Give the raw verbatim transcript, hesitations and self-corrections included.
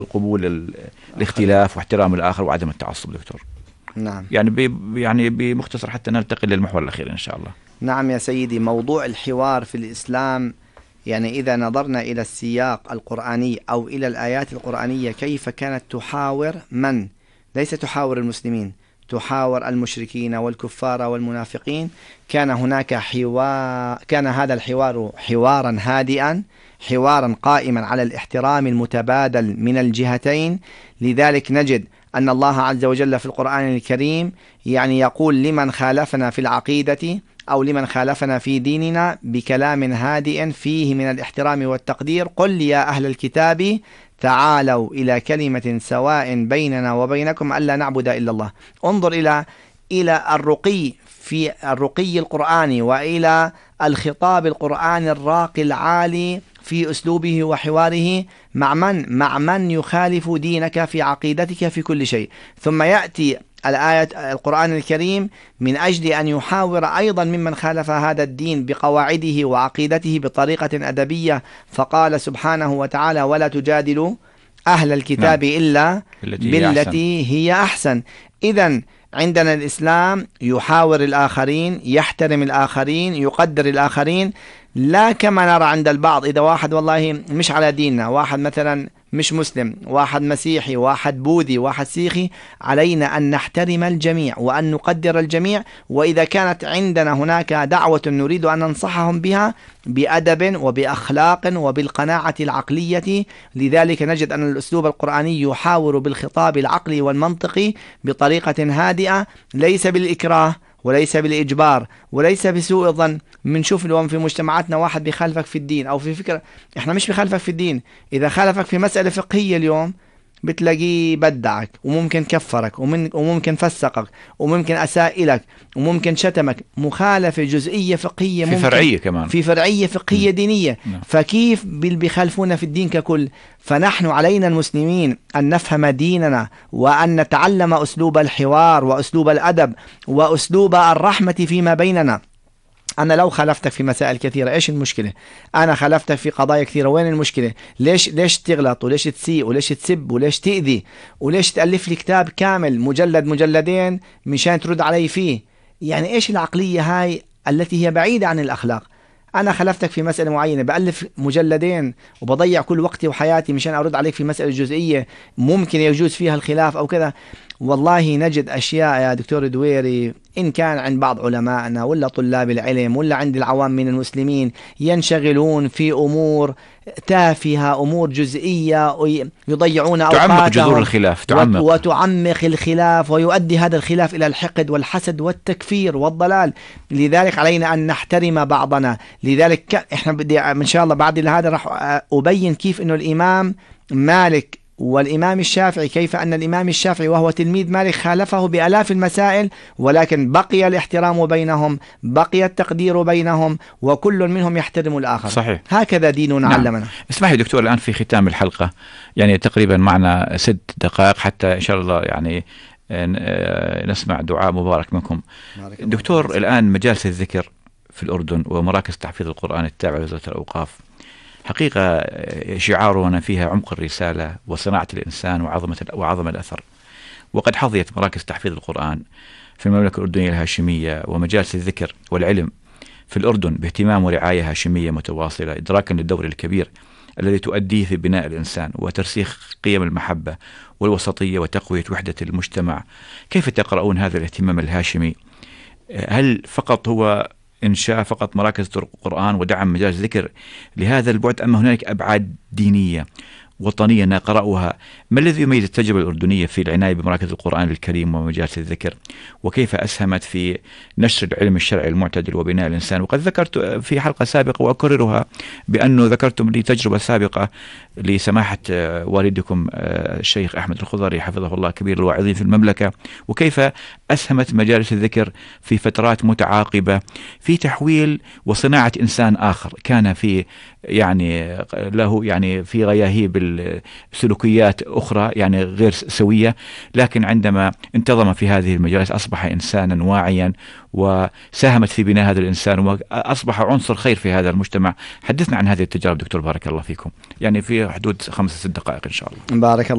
قبول الاختلاف واحترام الآخر وعدم التعصب دكتور. نعم. يعني ب يعني بمختصر حتى ننتقل للمحور الأخير إن شاء الله. نعم يا سيدي، موضوع الحوار في الإسلام، يعني إذا نظرنا إلى السياق القرآني أو إلى الآيات القرآنية كيف كانت تحاور من؟ ليس تحاور المسلمين، تحاور المشركين والكفار والمنافقين. كان هناك حوار، كان هذا الحوار حوارا هادئا، حوارا قائما على الاحترام المتبادل من الجهتين. لذلك نجد أن الله عز وجل في القرآن الكريم يعني يقول لمن خالفنا في العقيدة أو لمن خالفنا في ديننا بكلام هادئ فيه من الاحترام والتقدير: قل يا أهل الكتاب تعالوا إلى كلمة سواء بيننا وبينكم ألا نعبد إلا الله. انظر إلى إلى الرقي في الرقي القرآني وإلى الخطاب القرآني الراقي العالي في أسلوبه وحواره مع من؟ مع من يخالف دينك في عقيدتك في كل شيء. ثم يأتي الآية القرآن الكريم من أجل أن يحاور أيضا ممن خالف هذا الدين بقواعده وعقيدته بطريقة أدبية، فقال سبحانه وتعالى: ولا تجادلوا أهل الكتاب نعم. إلا بالتي هي أحسن. إذن عندنا الإسلام يحاور الآخرين، يحترم الآخرين، يقدر الآخرين، لا كما نرى عند البعض. إذا واحد والله مش على ديننا، واحد مثلا مش مسلم، واحد مسيحي، واحد بوذي، واحد سيخي، علينا أن نحترم الجميع وأن نقدر الجميع. وإذا كانت عندنا هناك دعوة نريد أن ننصحهم بها بأدب وبأخلاق وبالقناعة العقلية. لذلك نجد أن الأسلوب القرآني يحاور بالخطاب العقلي والمنطقي بطريقة هادئة، ليس بالإكراه وليس بالإجبار وليس بسوء الظن. بنشوف اليوم في مجتمعاتنا واحد بيخالفك في الدين أو في فكرة، إحنا مش بيخالفك في الدين، إذا خالفك في مسألة فقهية اليوم بتلاقيه بدعك وممكن كفرك وممكن فسقك وممكن أساء لك وممكن شتمك. مخالفة جزئية فقهية في فرعية كمان، في فرعية فقهية دينية. فكيف بيخالفونا في الدين ككل؟ فنحن علينا المسلمين أن نفهم ديننا وأن نتعلم أسلوب الحوار وأسلوب الأدب وأسلوب الرحمة فيما بيننا. أنا لو خالفتك في مسائل كثيرة، إيش المشكلة؟ أنا خالفتك في قضايا كثيرة، وين المشكلة؟ ليش ليش تغلط وليش تسيء وليش تسب وليش تأذي وليش تألف لي كتاب كامل مجلد مجلدين مشان ترد علي فيه؟ يعني إيش العقلية هاي التي هي بعيدة عن الأخلاق؟ أنا خلفتك في مسألة معينة بألف مجلدين وبضيع كل وقتي وحياتي مشان أرد عليك في مسألة جزئية ممكن يجوز فيها الخلاف أو كذا. والله نجد أشياء يا دكتور دويري، إن كان عند بعض علمائنا ولا طلاب العلم ولا عند العوام من المسلمين، ينشغلون في أمور تافهة، أمور جزئية، يضيعون أوقاتهم، تعمق جذور الخلاف، تعمق وتعمق الخلاف، ويؤدي هذا الخلاف إلى الحقد والحسد والتكفير والضلال. لذلك علينا أن نحترم بعضنا. لذلك إحنا بدي إن شاء الله بعد هذا راح أبين كيف إنه الإمام مالك والإمام الشافعي، كيف أن الإمام الشافعي وهو تلميذ مالك خالفه بآلاف المسائل، ولكن بقي الاحترام بينهم، بقي التقدير بينهم، وكل منهم يحترم الآخر. صحيح. هكذا ديننا نعم. علمنا. اسمح لي دكتور، الآن في ختام الحلقة يعني تقريبا معنا ست دقائق حتى إن شاء الله يعني نسمع دعاء مبارك منكم. دكتور، الله. الآن مجالس الذكر في الأردن ومراكز تحفيظ القرآن التابعة لوزارة الأوقاف حقيقة شعارنا فيها عمق الرسالة وصناعة الإنسان وعظمة وعظم الأثر. وقد حظيت مراكز تحفيظ القرآن في المملكة الأردنية الهاشمية ومجالس الذكر والعلم في الأردن باهتمام ورعاية هاشمية متواصلة، إدراكا للدور الكبير الذي تؤديه في بناء الإنسان وترسيخ قيم المحبة والوسطية وتقوية وحدة المجتمع. كيف تقرؤون هذا الاهتمام الهاشمي؟ هل فقط هو إنشاء فقط مراكز القرآن ودعم مجالس ذكر لهذا البعد، أما هنالك أبعاد دينية وطنية نقرأها؟ ما الذي يميز التجربة الأردنية في العناية بمراكز القرآن الكريم ومجالس الذكر، وكيف أسهمت في نشر العلم الشرعي المعتدل وبناء الإنسان؟ وقد ذكرت في حلقة سابقة وأكررها بأنه ذكرتم لي تجربة سابقة لسماحة والدكم الشيخ أحمد الخضري حفظه الله كبير الواعظين في المملكة، وكيف أسهمت مجالس الذكر في فترات متعاقبة في تحويل وصناعة إنسان آخر كان في يعني له يعني في غياهيب سلوكيات أخرى يعني غير سوية، لكن عندما انتظم في هذه المجالس أصبح إنسانا واعيا وساهمت في بناء هذا الإنسان وأصبح عنصر خير في هذا المجتمع. حدثنا عن هذه التجارب دكتور، بارك الله فيكم، يعني في حدود خمس ست دقائق إن شاء الله. بارك